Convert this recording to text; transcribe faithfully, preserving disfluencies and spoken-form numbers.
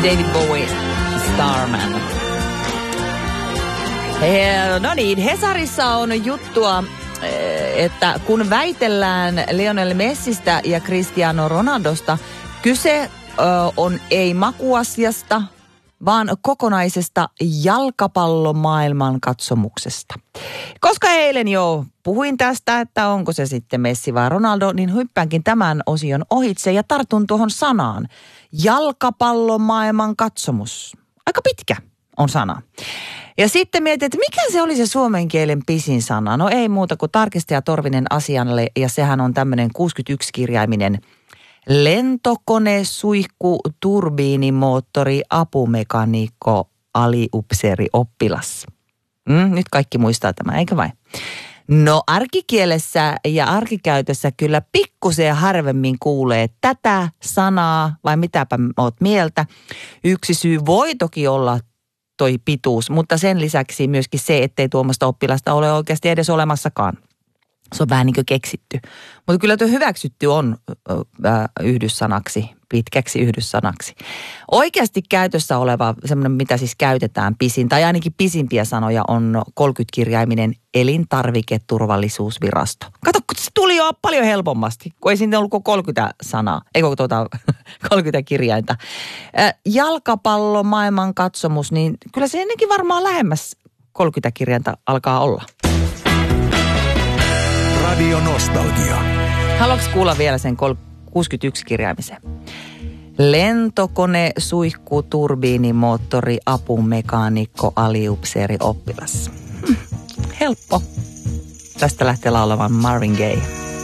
David Bowie, Starman. He, no niin, Hesarissa on juttua, että kun väitellään Lionel Messistä ja Cristiano Ronaldosta, kyse ö, on ei makuasiasta, vaan kokonaisesta jalkapallomaailman katsomuksesta. Koska eilen jo puhuin tästä, että onko se sitten Messi vai Ronaldo, niin hyppäänkin tämän osion ohitse ja tartun tuohon sanaan. Jalkapallomaailman katsomus. Aika pitkä on sana. Ja sitten mietin, että mikä se oli se suomen kielen pisin sana? No ei muuta kuin tarkistaja Torvinen asialle, ja sehän on tämmöinen kuusikymmentäyksi-kirjaiminen lentokone, suihku, turbiinimoottori, apumekaniikko, aliupseeri, oppilas. Mm, nyt kaikki muistaa tämä, eikä vai? No arkikielessä ja arkikäytössä kyllä pikkusen harvemmin kuulee tätä sanaa, vai mitäpä oot mieltä. Yksi syy voi toki olla toi pituus, mutta sen lisäksi myöskin se, ettei tuommoista oppilasta ole oikeasti edes olemassakaan. Se on vähän niin kuin keksitty. Mutta kyllä tuo hyväksytty on äh, yhdyssanaksi, pitkäksi yhdyssanaksi. Oikeasti käytössä oleva, semmoinen mitä siis käytetään pisin, tai ainakin pisimpiä sanoja on kolmekymmentäkirjaiminen elintarviketurvallisuusvirasto. Kato, se tuli jo paljon helpommasti, kun ei siinä ollut kuin kolmekymmentä sanaa, ei kun tuota kolmekymmentä kirjainta. Äh, jalkapallo, maailman katsomus, niin kyllä se ennenkin varmaan lähemmäs kolmekymmentä kirjainta alkaa olla. Radio Nostalgia. Haluatko kuulla vielä sen kuusikymmentäyksi-kirjaimisen? Lentokone, suihku, turbiinimoottori, apumekaanikko, aliupseeri, oppilas. Hm, helppo. Tästä lähtee laulamaan Marvin Gaye.